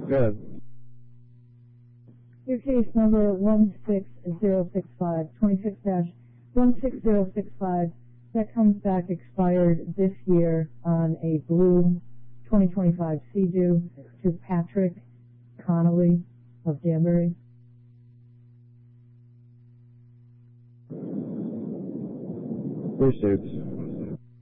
Good. Your case number 16065, 26-16065, that comes back expired this year on a blue 2025 Sea-Doo to Patrick Connolly of Danbury. Pursuits.